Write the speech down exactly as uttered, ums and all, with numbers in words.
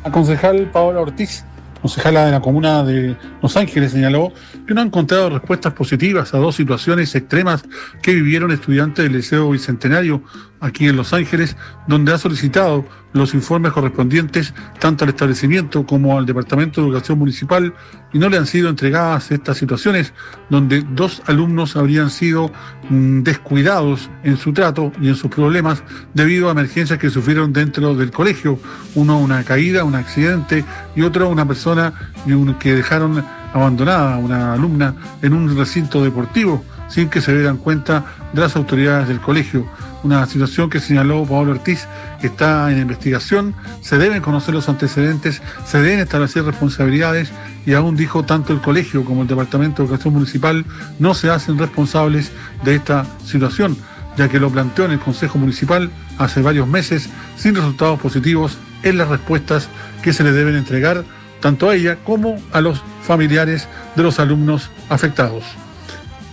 La concejal Paola Ortiz, concejala de la comuna de Los Ángeles, señaló que no ha encontrado respuestas positivas a dos situaciones extremas que vivieron estudiantes del Liceo Bicentenario aquí en Los Ángeles, donde ha solicitado los informes correspondientes tanto al establecimiento como al Departamento de Educación Municipal y no le han sido entregadas estas situaciones, donde dos alumnos habrían sido mmm, descuidados en su trato y en sus problemas debido a emergencias que sufrieron dentro del colegio. Uno una caída, un accidente y otro una persona que dejaron abandonada, una alumna, en un recinto deportivo sin que se dieran cuenta de las autoridades del colegio. Una situación que señaló Paola Ortiz está en investigación, se deben conocer los antecedentes, se deben establecer responsabilidades y aún dijo tanto el colegio como el Departamento de Educación Municipal no se hacen responsables de esta situación, ya que lo planteó en el Consejo Municipal hace varios meses sin resultados positivos en las respuestas que se le deben entregar tanto a ella como a los familiares de los alumnos afectados.